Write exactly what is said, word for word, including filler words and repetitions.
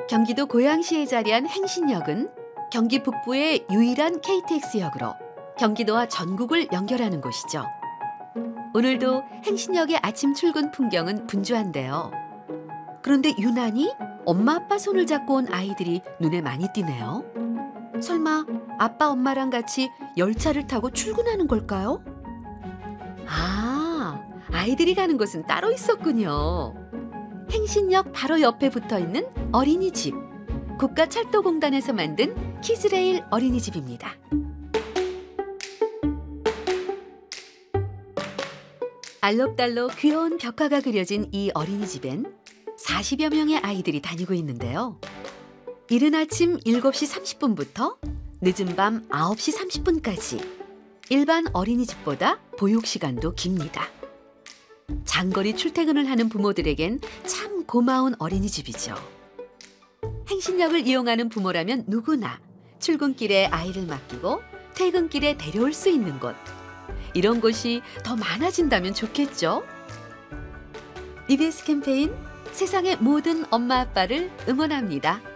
경기도 고양시에 자리한 행신역은 경기 북부의 유일한 케이티엑스역으로 경기도와 전국을 연결하는 곳이죠. 오늘도 행신역의 아침 출근 풍경은 분주한데요. 그런데 유난히 엄마 아빠 손을 잡고 온 아이들이 눈에 많이 띄네요. 설마 아빠 엄마랑 같이 열차를 타고 출근하는 걸까요? 아, 아이들이 가는 곳은 따로 있었군요. 행신역 바로 옆에 붙어있는 어린이집, 국가철도공단에서 만든 키즈레일 어린이집입니다. 알록달록 귀여운 벽화가 그려진 이 어린이집엔 사십여 명의 아이들이 다니고 있는데요. 이른 아침 일곱 시 삼십 분부터 늦은 밤 아홉 시 삼십 분까지 일반 어린이집보다 보육시간도 깁니다. 장거리 출퇴근을 하는 부모들에겐 참 고마운 어린이집이죠. 행신역을 이용하는 부모라면 누구나 출근길에 아이를 맡기고 퇴근길에 데려올 수 있는 곳. 이런 곳이 더 많아진다면 좋겠죠? 이비에스 캠페인 세상의 모든 엄마 아빠를 응원합니다.